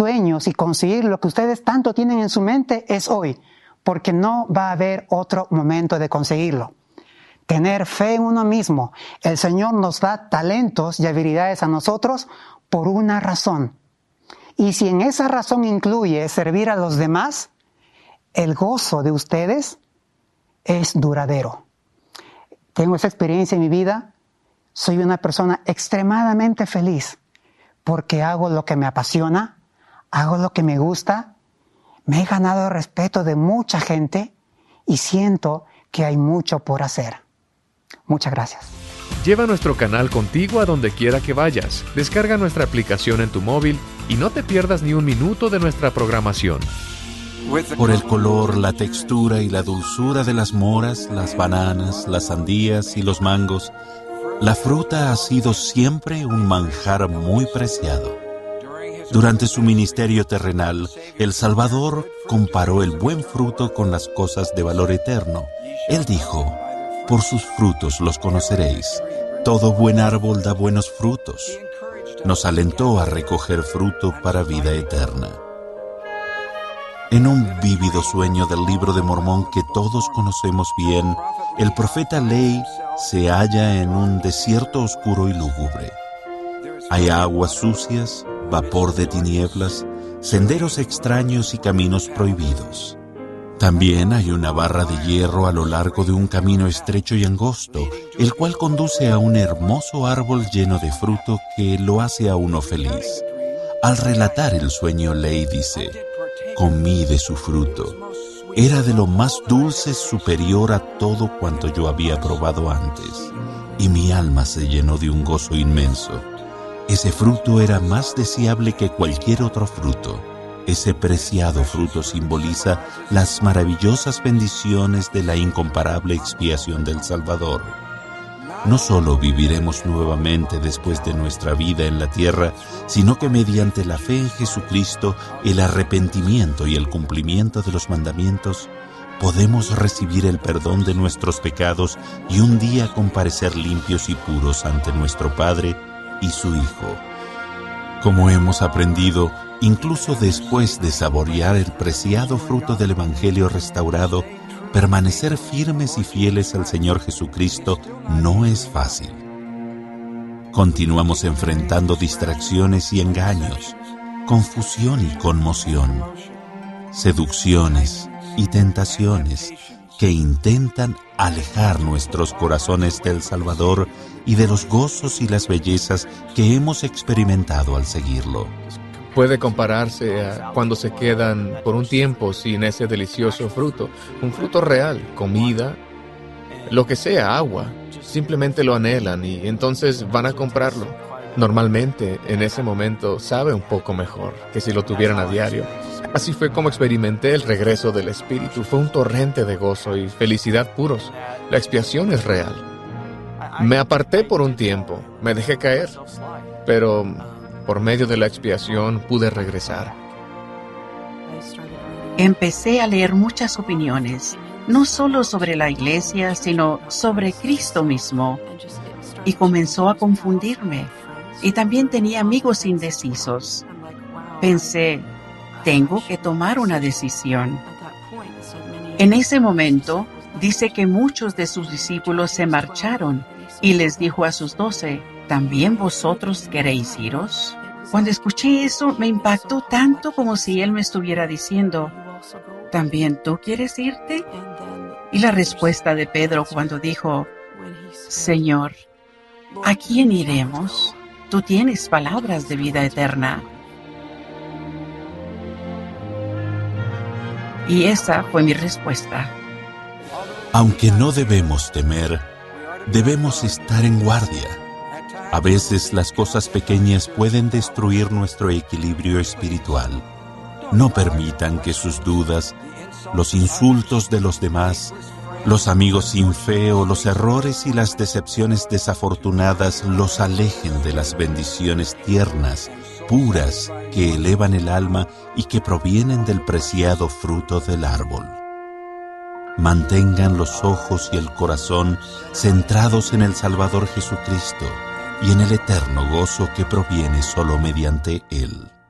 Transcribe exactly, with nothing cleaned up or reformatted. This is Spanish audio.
sueños y conseguir lo que ustedes tanto tienen en su mente es hoy, porque no va a haber otro momento de conseguirlo. Tener fe en uno mismo. El Señor nos da talentos y habilidades a nosotros por una razón. Y si en esa razón incluye servir a los demás, el gozo de ustedes es duradero. Tengo esa experiencia en mi vida. Soy una persona extremadamente feliz porque hago lo que me apasiona, hago lo que me gusta, me he ganado el respeto de mucha gente y siento que hay mucho por hacer. Muchas gracias. Lleva nuestro canal contigo a donde quiera que vayas. Descarga nuestra aplicación en tu móvil y no te pierdas ni un minuto de nuestra programación. Por el color, la textura y la dulzura de las moras, las bananas, las sandías y los mangos, la fruta ha sido siempre un manjar muy preciado. Durante su ministerio terrenal, el Salvador comparó el buen fruto con las cosas de valor eterno. Él dijo: por sus frutos los conoceréis. Todo buen árbol da buenos frutos. Nos alentó a recoger fruto para vida eterna. En un vívido sueño del libro de Mormón que todos conocemos bien, el profeta Lehi se halla en un desierto oscuro y lúgubre. Hay aguas sucias, vapor de tinieblas, senderos extraños y caminos prohibidos. También hay una barra de hierro a lo largo de un camino estrecho y angosto, el cual conduce a un hermoso árbol lleno de fruto que lo hace a uno feliz. Al relatar el sueño, Lehi dice: comí de su fruto. Era de lo más dulce, superior a todo cuanto yo había probado antes, y mi alma se llenó de un gozo inmenso. Ese fruto era más deseable que cualquier otro fruto. Ese preciado fruto simboliza las maravillosas bendiciones de la incomparable expiación del Salvador. No solo viviremos nuevamente después de nuestra vida en la tierra, sino que mediante la fe en Jesucristo, el arrepentimiento y el cumplimiento de los mandamientos, podemos recibir el perdón de nuestros pecados y un día comparecer limpios y puros ante nuestro Padre y su Hijo. Como hemos aprendido, incluso después de saborear el preciado fruto del Evangelio restaurado, permanecer firmes y fieles al Señor Jesucristo no es fácil. Continuamos enfrentando distracciones y engaños, confusión y conmoción, seducciones y tentaciones que intentan alejar nuestros corazones del Salvador y de los gozos y las bellezas que hemos experimentado al seguirlo. Puede compararse a cuando se quedan por un tiempo sin ese delicioso fruto, un fruto real, comida, lo que sea, agua. Simplemente lo anhelan y entonces van a comprarlo. Normalmente, en ese momento, sabe un poco mejor que si lo tuvieran a diario. Así fue como experimenté el regreso del Espíritu. Fue un torrente de gozo y felicidad puros. La expiación es real. Me aparté por un tiempo, me dejé caer, pero por medio de la expiación pude regresar. Empecé a leer muchas opiniones, no solo sobre la iglesia, sino sobre Cristo mismo, y comenzó a confundirme. Y también tenía amigos indecisos. Pensé, tengo que tomar una decisión. En ese momento, dice que muchos de sus discípulos se marcharon y les dijo a sus doce, ¿también vosotros queréis iros? Cuando escuché eso, me impactó tanto como si él me estuviera diciendo, ¿también tú quieres irte? Y la respuesta de Pedro cuando dijo, Señor, ¿a quién iremos? Tú tienes palabras de vida eterna. Y esa fue mi respuesta. Aunque no debemos temer, debemos estar en guardia. A veces las cosas pequeñas pueden destruir nuestro equilibrio espiritual. No permitan que sus dudas, los insultos de los demás, los amigos sin fe o los errores y las decepciones desafortunadas los alejen de las bendiciones tiernas, puras, que elevan el alma y que provienen del preciado fruto del árbol. Mantengan los ojos y el corazón centrados en el Salvador Jesucristo y en el eterno gozo que proviene solo mediante Él.